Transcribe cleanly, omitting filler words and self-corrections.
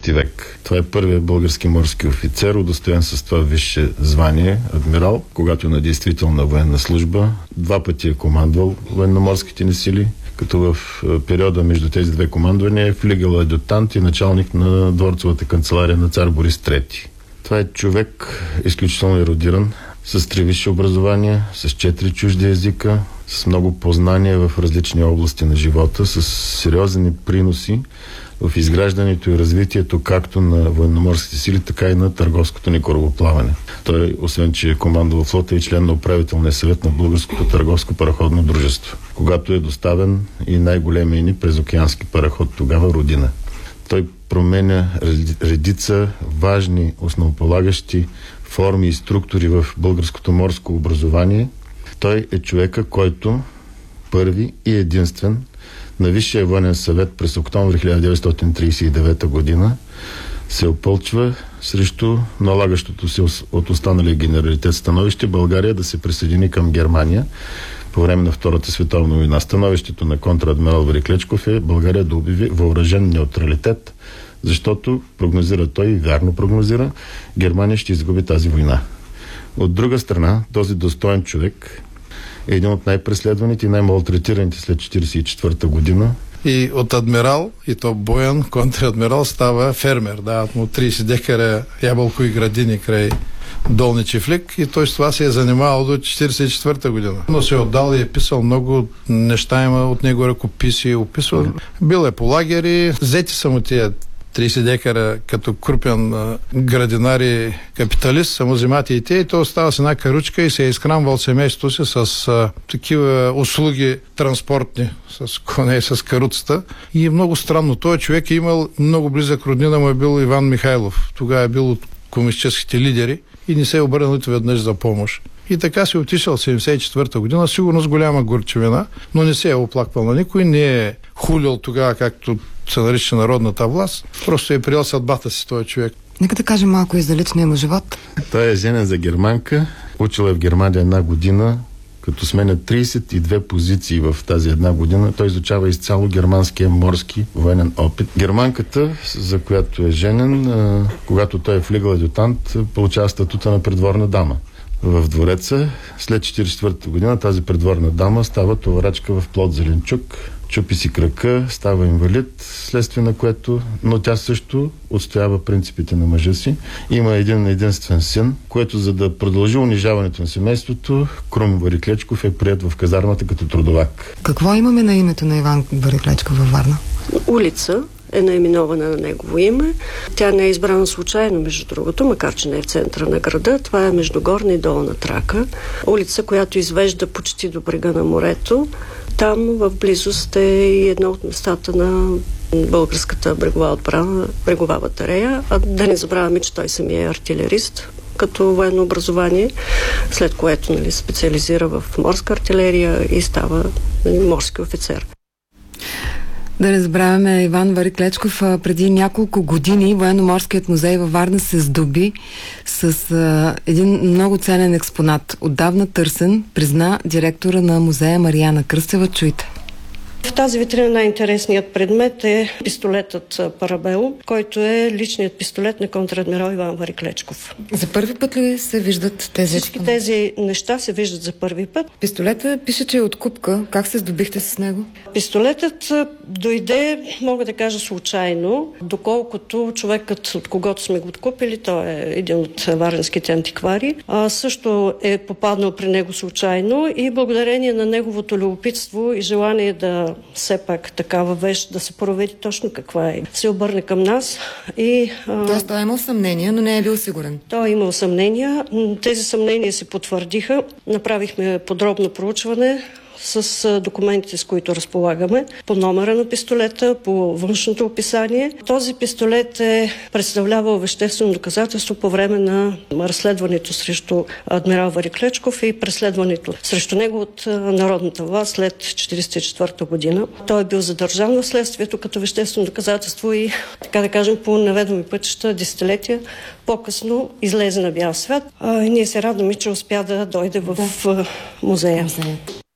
19 век. Това е първият български морски офицер, удостоен с това висше звание, адмирал, когато е на действителна военна служба. 2 пъти е командвал военноморските ни сили, като в периода между тези 2 командвания е флигел адютант и началник на дворцовата канцелария на цар Борис III. Това е човек изключително ерудиран, с 3 висши образования, с 4 чужди езика, с много познания в различни области на живота, с сериозни приноси в изграждането и развитието както на военноморските сили, така и на търговското ни корабоплаване. Той, освен че е командвал флота, и член на управителния съвет на Българското търговско параходно дружество, когато е доставен и най-големия ни презокеански параход тогава Родина. Той променя редица важни основополагащи форми и структури в българското морско образование. Той е човека, който първи и единствен на Висшия военен съвет през октомври 1939 година се опълчва срещу налагащото се от останалия генералитет становище България да се присъедини към Германия по време на Втората световна война. Становището на контрадмирал Вариклечков е България да обяви въоръжен неутралитет, защото прогнозира той, и вярно прогнозира, Германия ще изгуби тази война. От друга страна, този достоен човек е един от най-преследваните и най-малтретираните след 1944 година. И от адмирал, и то боен контрадмирал, става фермер. Дават му 30 декара ябълкови градини край Долни Чифлик и той с това се е занимавал до 1944 година. Но се е отдал и е писал много неща, има от него ръкописи, описал. Бил е по лагери, взети са му тия 30 декара като крупен градинар и капиталист, са му вземати и те, и той остава с една каручка и се е изхранвал семейството си с такива услуги транспортни, с коне, с каруцата. И е много странно. Той човек е имал много близък роднина, му е бил Иван Михайлов. Тогава е бил от комунистическите лидери и не се е обърнал нито веднъж за помощ. И така си отишъл в 1974 година, сигурно с голяма горчевина, но не се е оплаквал на никой, не е хулил тогава, както се нарича народната власт. Просто е приел съдбата си този човек. Нека да кажем малко и за личния му живот. Той е женен за германка, учил е в Германия 1 година, като сменя 32 позиции в тази 1 година. Той изучава изцяло германския морски военен опит. Германката, за която е женен, когато той е флигел адютант, получава статута на придворна дама в двореца. След 1944 година тази придворна дама става товарачка в Плод Зеленчук, чупи си крака, става инвалид, следствие на което, но тя също отстоява принципите на мъжа си. Има един единствен син, който, за да продължи унижаването на семейството, Крум Вариклечков е приет в казармата като трудовак. Какво имаме на името на Иван Вариклечков във Варна? Улица е наименована на негово име. Тя не е избрана случайно, между другото, макар че не е в центъра на града. Това е между Горна и Долна Трака. Улица, която извежда почти до брега на морето. Там в близост е и едно от местата на българската брегова отбрана, брегова батарея. А да не забравяме, че той самия е артилерист като военно образование, след което специализира в морска артилерия и става морски офицер. Да не забравяме Иван Вариклечков. Преди няколко години Военноморският музей във Варна се здоби с един много ценен експонат. Отдавна търсен, призна директора на музея Марияна Кръстева. Чуйте. В тази витрина най-интересният предмет е пистолетът Парабело, който е личният пистолет на контрадмирал Иван Вариклечков. За първи път ли се виждат тези? Всички тези неща се виждат за първи път. Пистолетът пише, че е от купка. Как се здобихте с него? Пистолетът дойде, мога да кажа, случайно, доколкото човекът, от когото сме го откупили, той е един от варненските антиквари, също е попаднал при него случайно и благодарение на неговото любопитство и желание да все пак такава вещ, да се провери точно каква е. Се обърне към нас и... Тоест той е имал съмнения, но не е бил сигурен. Той е имал съмнения. Тези съмнения се потвърдиха. Направихме подробно проучване с документите, с които разполагаме, по номера на пистолета, по външното описание. Този пистолет е представлявал веществено доказателство по време на разследването срещу адмирал Вариклечков и преследването срещу него от народната власт след 1944 година. Той е бил задържан в следствието като веществено доказателство и, така да кажем, по неведоми пътища, десетилетия по-късно излезе на бял свят. Ние се радваме, че успя да дойде в музея.